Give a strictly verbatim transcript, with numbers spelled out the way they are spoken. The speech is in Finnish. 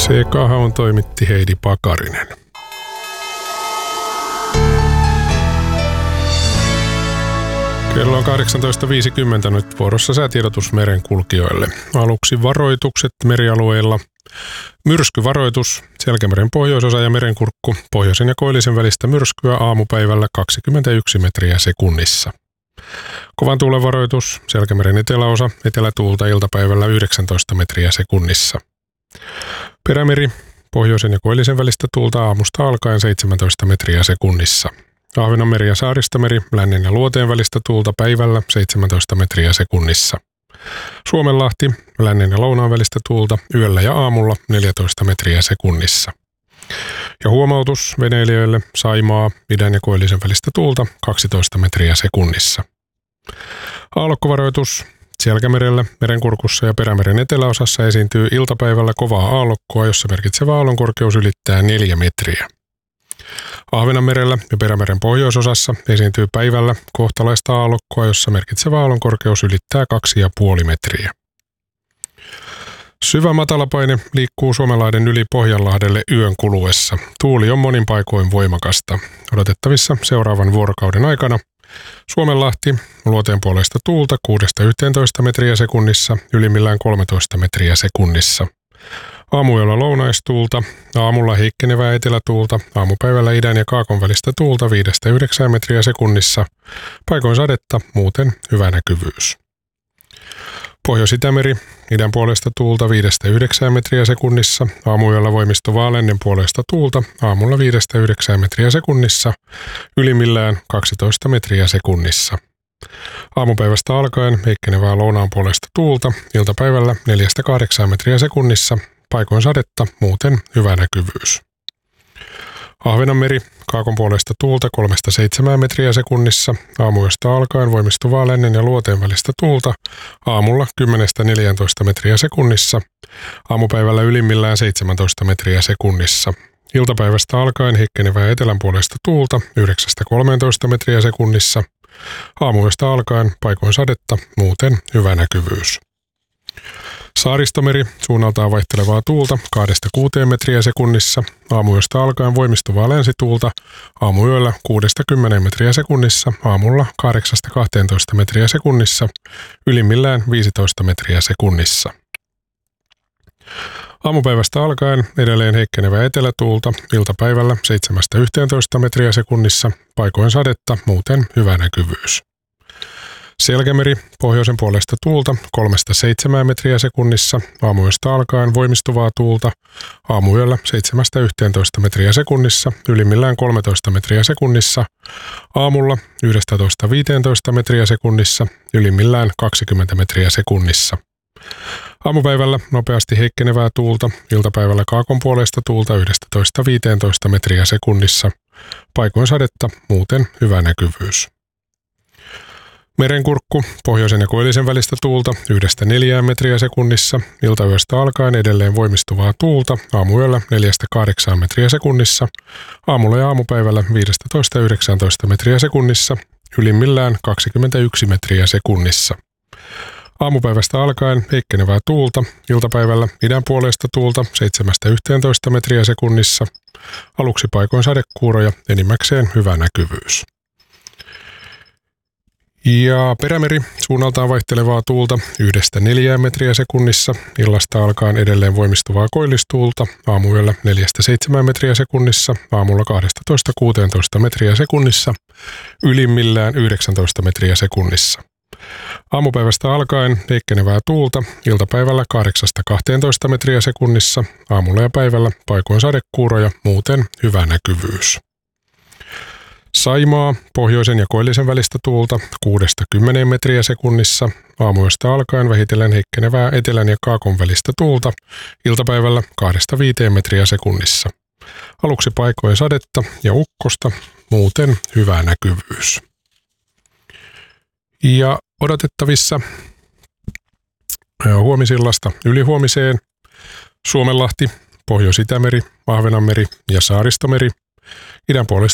Sekahaun toimitti Heidi Pakarinen. Kello on kahdeksantoista viisikymmentä nyt vuorossa säätiedotus merenkulkijoille. Aluksi varoitukset merialueilla. Myrskyvaroitus, Selkämeren pohjoisosa ja Merenkurkku, pohjoisen ja koillisen välistä myrskyä aamupäivällä kaksikymmentäyksi metriä sekunnissa. Kovan tuulen varoitus, Selkämeren eteläosa, etelätuulta iltapäivällä yhdeksäntoista metriä sekunnissa. Perämeri, pohjoisen ja koillisen välistä tuulta aamusta alkaen seitsemäntoista metriä sekunnissa. Ahvenanmeri ja Saaristomeri, lännen ja luoteen välistä tuulta päivällä seitsemäntoista metriä sekunnissa. Suomenlahti, lännen ja lounaan välistä tuulta yöllä ja aamulla neljätoista metriä sekunnissa. Ja huomautus veneilijöille, Saimaa, idän ja koillisen välistä tuulta kaksitoista metriä sekunnissa. Aallokkovaroitus, Selkämerellä, Merenkurkussa ja Perämeren eteläosassa esiintyy iltapäivällä kovaa aallokkoa, jossa merkitsevä aallonkorkeus ylittää neljä metriä. Ahvenanmerellä ja Perämeren pohjoisosassa esiintyy päivällä kohtalaista aallokkoa, jossa merkitsevä aallonkorkeus ylittää kaksi pilkku viisi metriä. Syvä matalapaine liikkuu Suomenlahden yli Pohjanlahdelle yön kuluessa. Tuuli on monin paikoin voimakasta. Odotettavissa seuraavan vuorokauden aikana Suomenlahti, luoteen puolesta tuulta kuudesta yhteentoista metriä sekunnissa, ylimmillään kolmetoista metriä sekunnissa. Aamuyöllä lounaistuulta, aamulla heikkenevää etelätuulta, aamupäivällä idän ja kaakon välistä tuulta viidestä yhdeksään metriä sekunnissa, paikoin sadetta, muuten hyvä näkyvyys. Pohjois-Itämeri, idän puolesta tuulta viidestä yhdeksään metriä sekunnissa, aamuyöllä voimistuvaa lännen puolesta tuulta, aamulla viidestä yhdeksään metriä sekunnissa, ylimmillään kaksitoista metriä sekunnissa. Aamupäivästä alkaen heikkenevää lounaan puolesta tuulta, iltapäivällä neljästä kahdeksaan metriä sekunnissa, paikoin sadetta, muuten hyvä näkyvyys. Ahvenanmeri, kaakon puolesta tuulta kolmesta seitsemään metriä sekunnissa, aamuyöstä alkaen voimistuvaa lännen ja luoteen välistä tuulta, aamulla kymmenestä neljääntoista metriä sekunnissa, aamupäivällä ylimmillään seitsemäntoista metriä sekunnissa. Iltapäivästä alkaen heikkenevää etelän puolesta tuulta yhdeksästä kolmeentoista metriä sekunnissa, aamuyöstä alkaen paikoin sadetta, muuten hyvä näkyvyys. Saaristomeri, suunnaltaan vaihtelevaa tuulta kahdesta kuuteen metriä sekunnissa, aamuyöstä alkaen voimistuvaa länsituulta, aamuyöllä kuudesta kymmeneen metriä sekunnissa, aamulla kahdeksasta kahteentoista metriä sekunnissa, ylimmillään viisitoista metriä sekunnissa. Aamupäivästä alkaen edelleen heikkenevää etelätuulta, iltapäivällä seitsemästä yhteentoista metriä sekunnissa, paikoin sadetta, muuten hyvä näkyvyys. Selkämeri, pohjoisen puolesta tuulta kolmesta seitsemään metriä sekunnissa, aamuyöstä alkaen voimistuvaa tuulta, aamuyöllä seitsemästä yhteentoista metriä sekunnissa, ylimmillään kolmetoista metriä sekunnissa, aamulla yhdestätoista viiteentoista metriä sekunnissa, ylimmillään kaksikymmentä metriä sekunnissa. Aamupäivällä nopeasti heikkenevää tuulta, iltapäivällä kaakon puolesta tuulta yhdestätoista viiteentoista metriä sekunnissa, paikoin sadetta, muuten hyvä näkyvyys. Merenkurkku, pohjoisen ja koillisen välistä tuulta yhdestä neljään metriä sekunnissa, iltayöstä alkaen edelleen voimistuvaa tuulta, aamuyöllä neljästä kahdeksaan metriä sekunnissa, aamulla ja aamupäivällä viidestätoista yhdeksäntoista metriä sekunnissa, ylimmillään kaksikymmentäyksi metriä sekunnissa. Aamupäivästä alkaen heikkenevää tuulta, iltapäivällä idän puolesta tuulta seitsemästä yhteentoista metriä sekunnissa, aluksi paikoin sadekuuroja, enimmäkseen hyvä näkyvyys. Ja Perämeri, suunnaltaan vaihtelevaa tuulta yhdestä neljään metriä sekunnissa, illasta alkaen edelleen voimistuvaa koillistuulta, aamuyöllä neljästä seitsemään metriä sekunnissa, aamulla kahdestatoista kuuteentoista metriä sekunnissa, ylimmillään yhdeksäntoista metriä sekunnissa. Aamupäivästä alkaen heikkenevää tuulta, iltapäivällä kahdeksasta kahteentoista metriä sekunnissa, aamulla ja päivällä paikoin sadekuuroja, muuten hyvä näkyvyys. Saimaa, pohjoisen ja koillisen välistä tuulta kuudesta kymmeneen metriä sekunnissa, aamuyöstä alkaen vähitellen heikkenevää etelän ja kaakon välistä tuulta, iltapäivällä kahdesta viiteen metriä sekunnissa. Aluksi paikoin sadetta ja ukkosta, muuten hyvä näkyvyys. Ja odotettavissa huomisillasta ylihuomiseen Suomenlahti, Pohjois-Itämeri, Ahvenanmeri ja Saaristomeri, idän puolesta